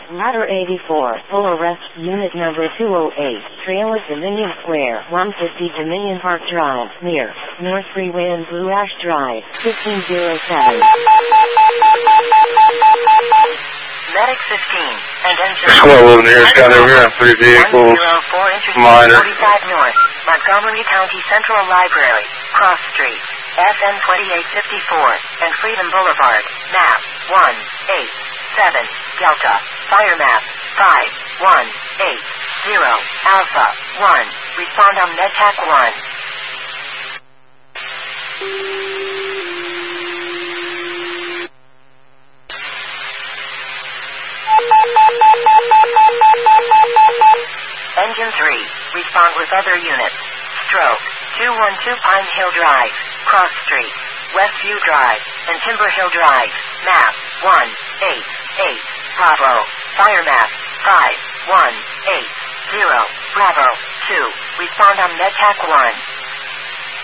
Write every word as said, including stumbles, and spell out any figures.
Ladder eighty-four, full arrest, unit number two oh eight, trail at Dominion Square, one fifty Dominion Park Drive, near North Freeway and Blue Ash Drive, fifteen oh seven. Medic fifteen, and engine... Squad eleven here, Scott over here, three vehicles, minor. forty-five North, Montgomery County Central Library, Cross Street, S N twenty-eight fifty-four, and Freedom Boulevard, map, one eight seven, Delta, fire map, five one eight zero, Alpha, one, respond on MedTac one. Engine three, respond with other units. Stroke, two one two Pine Hill Drive, Cross Street, Westview Drive, and Timber Hill Drive, map, one eight eight, Bravo, fire map, five one eight zero, Bravo, two, respond on MedTac one.